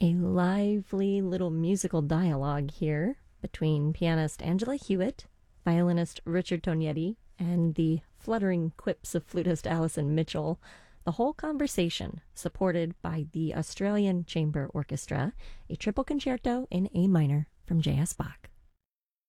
A lively little musical dialogue here between pianist Angela Hewitt, violinist Richard Tognetti, and the fluttering quips of flutist Alison Mitchell. The whole conversation supported by the Australian Chamber Orchestra, a triple concerto in A minor from J.S. Bach.